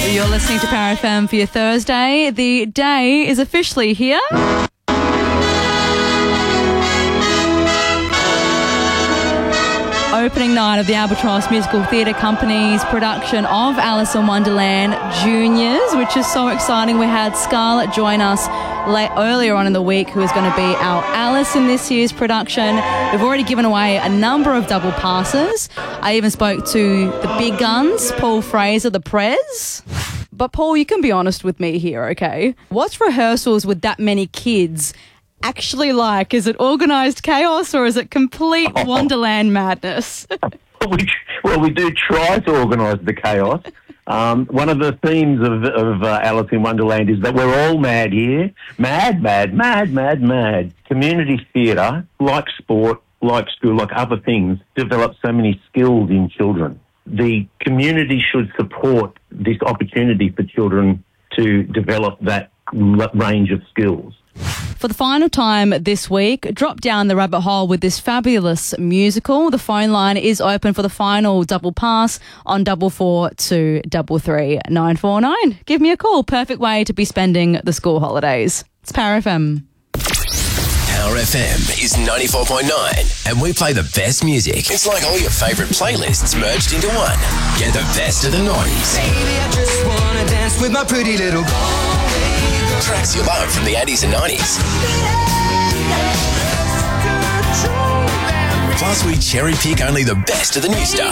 You're listening to Power FM for your Thursday. The day is officially here. Opening night of the Albatross Musical Theatre Company's production of Alice in Wonderland Juniors, which is so exciting. We had Scarlett join us earlier on in the week, who is going to be our Alice in this year's production. We've already given away a number of double passes. I even spoke to the big guns, Paul Fraser, the Prez. But Paul, you can be honest with me here, okay? What's rehearsals with that many kids actually like? Is it organised chaos or is it complete Wonderland madness? Well, we do try to organise the chaos. One of the themes of Alice in Wonderland is that we're all mad here. Mad, mad, mad, mad, mad. Community theatre, like sport, like school, like other things, develop so many skills in children. The community should support this opportunity for children to develop that range of skills. For the final time this week, drop down the rabbit hole with this fabulous musical. The phone line is open for the final double pass on 4423 949. Give me a call. Perfect way to be spending the school holidays. It's Power FM. Power FM is 94.9 and we play the best music. It's like all your favourite playlists merged into one. Get the best of the 90s. Baby, I just wanna dance with my pretty little Tracks you love from the 80s and 90s. Plus, we cherry pick only the best of the new stuff.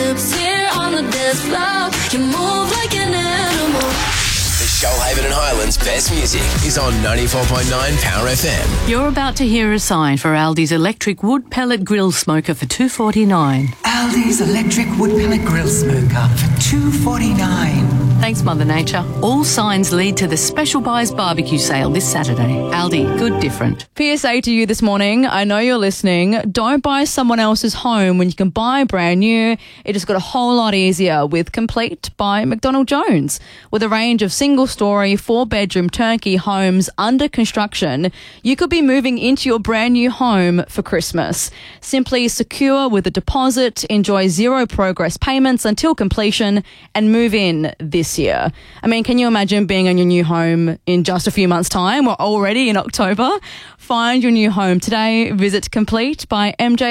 The Shoalhaven and Highlands best music is on 94.9 Power FM. You're about to hear a sign for Aldi's electric wood pellet grill smoker for $2.49. Aldi's electric wood pellet grill smoker for $2.49. Thanks, Mother Nature. All signs lead to the Special Buys barbecue sale this Saturday. Aldi, good different. PSA to you this morning. I know you're listening. Don't buy someone else's home when you can buy brand new. It just got a whole lot easier with Complete by McDonald Jones. With a range of single-story, 4-bedroom turnkey homes under construction, you could be moving into your brand new home for Christmas. Simply secure with a deposit, enjoy zero progress payments until completion, and move in this year. I mean, can you imagine being in your new home in just a few months' time? We're already in October. Find your new home today. Visit Complete by MJ